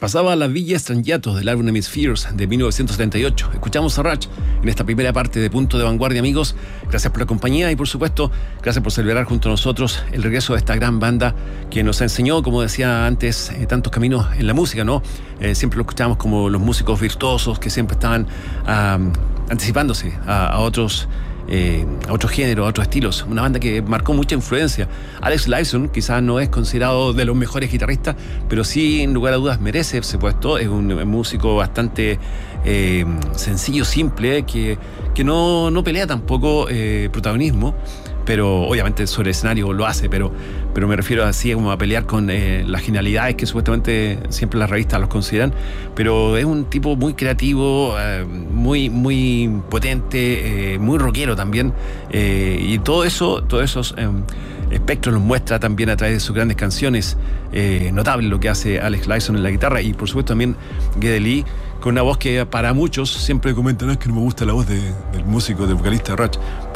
Pasaba La Villa Strangiato del álbum Hemispheres de 1978. Escuchamos a Rush en esta primera parte de Punto de Vanguardia, amigos. Gracias por la compañía y, por supuesto, gracias por celebrar junto a nosotros el regreso de esta gran banda que nos enseñó, como decía antes, tantos caminos en la música, ¿no? Siempre lo escuchamos como los músicos virtuosos que siempre estaban anticipándose a otros géneros, a otros estilos. Una banda que marcó mucha influencia. Alex Lifeson quizás no es considerado de los mejores guitarristas, pero sí, en lugar a dudas, merece ese puesto. Es un músico bastante sencillo, simple, que no pelea tampoco protagonismo, pero obviamente sobre el escenario lo hace, pero me refiero así como a pelear con las genialidades que supuestamente siempre las revistas los consideran. Pero es un tipo muy creativo, muy potente, muy rockero también, y todos esos espectros los muestra también a través de sus grandes canciones. Notable lo que hace Alex Lifeson en la guitarra, y por supuesto también Geddy Lee, con una voz que para muchos siempre comentan: es que no me gusta la voz del músico, del vocalista de Rush.